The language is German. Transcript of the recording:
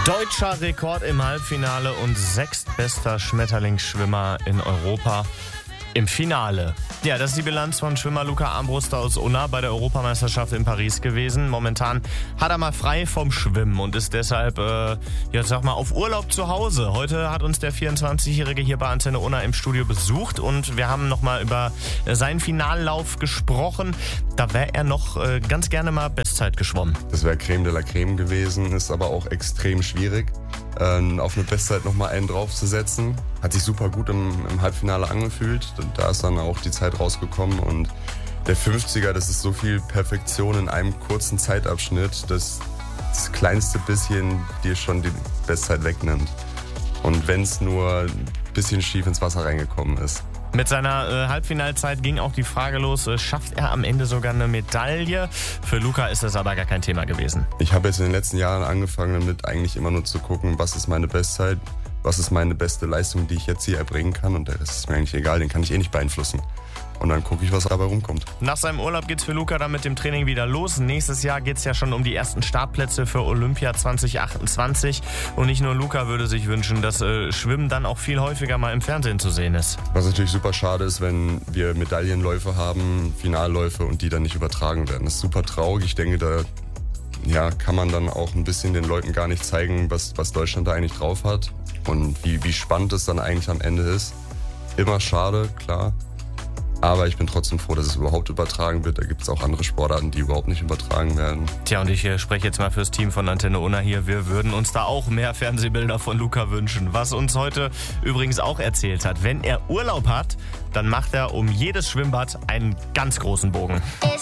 Deutscher Rekord im Halbfinale und sechstbester Schmetterlingsschwimmer in Europa im Finale. Ja, das ist die Bilanz von Schwimmer Luca Armbruster aus Unna bei der Europameisterschaft in Paris gewesen. Momentan hat er mal frei vom Schwimmen und ist deshalb, auf Urlaub zu Hause. Heute hat uns der 24-Jährige hier bei Antenne Unna im Studio besucht und wir haben nochmal über seinen Finallauf gesprochen. Da wäre er noch ganz gerne mal Bestzeit geschwommen. Das wäre Creme de la Creme gewesen, ist aber auch extrem schwierig, auf eine Bestzeit nochmal einen draufzusetzen. Hat sich super gut im Halbfinale angefühlt. Da ist dann auch die Zeit rausgekommen und der 50er, das ist so viel Perfektion in einem kurzen Zeitabschnitt, dass das kleinste bisschen dir schon die Bestzeit wegnimmt. Und wenn es nur ein bisschen schief ins Wasser reingekommen ist. Mit seiner Halbfinalzeit ging auch die Frage los, schafft er am Ende sogar eine Medaille? Für Luca ist das aber gar kein Thema gewesen. Ich habe jetzt in den letzten Jahren angefangen damit, eigentlich immer nur zu gucken, was ist meine Bestzeit, was ist meine beste Leistung, die ich jetzt hier erbringen kann. Und der Rest ist mir eigentlich egal, den kann ich eh nicht beeinflussen. Und dann gucke ich, was dabei rumkommt. Nach seinem Urlaub geht's für Luca dann mit dem Training wieder los. Nächstes Jahr geht's ja schon um die ersten Startplätze für Olympia 2028. Und nicht nur Luca würde sich wünschen, dass Schwimmen dann auch viel häufiger mal im Fernsehen zu sehen ist. Was natürlich super schade ist, wenn wir Medaillenläufe haben, Finalläufe und die dann nicht übertragen werden. Das ist super traurig. Ich denke, da kann man dann auch ein bisschen den Leuten gar nicht zeigen, was Deutschland da eigentlich drauf hat. Und wie spannend es dann eigentlich am Ende ist. Immer schade, klar. Aber ich bin trotzdem froh, dass es überhaupt übertragen wird. Da gibt es auch andere Sportarten, die überhaupt nicht übertragen werden. Tja, und ich spreche jetzt mal fürs Team von Antenne Unna hier. Wir würden uns da auch mehr Fernsehbilder von Luca wünschen. Was uns heute übrigens auch erzählt hat, wenn er Urlaub hat, dann macht er um jedes Schwimmbad einen ganz großen Bogen.